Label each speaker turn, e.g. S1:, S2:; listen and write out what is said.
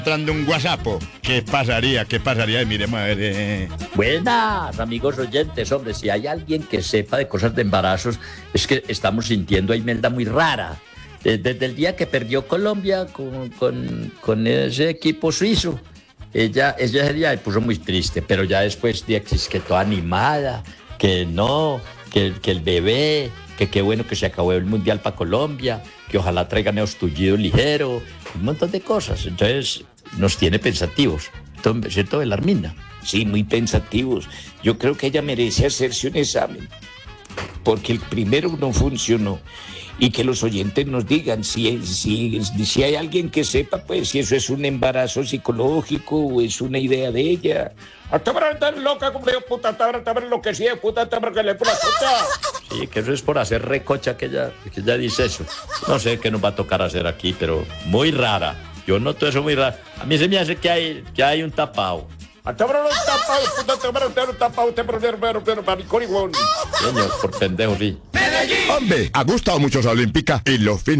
S1: entrando un WhatsApp. ¿Qué pasaría? ¿Qué pasaría? Miremos a ver.
S2: Buenas, amigos oyentes. Hombre, si hay alguien que sepa de cosas de embarazos, es que estamos sintiendo a Imelda muy rara. Desde el día que perdió Colombia con ese equipo suizo, ella ese día se puso muy triste, pero ya después que toda animada, que no, que el bebé, que qué bueno que se acabó el Mundial para Colombia, que ojalá traigan esos tullidos ligeros, un montón de cosas. Entonces nos tiene pensativos, ¿cierto, Belarmina?
S3: Sí, muy pensativos. Yo creo que ella merece hacerse un examen, porque el primero no funcionó. Y que los oyentes nos digan si hay alguien que sepa, pues, si eso es un embarazo psicológico o es una idea de ella.
S4: Hasta para estar loca, como digo, puta, hasta enloquecida, puta, hasta para que le pula puta.
S2: Sí, que eso es por hacer recocha que ella dice eso. No sé qué nos va a tocar hacer aquí, pero muy rara. Yo noto eso muy raro. A mí se me hace que hay un tapado.
S4: Hasta para los tapados, puta, hasta para estar tapado, usted pero maricón y huevón.
S2: Señor, por pendejo, sí.
S1: Hombre, ha gustado mucho esa olímpica y los fines.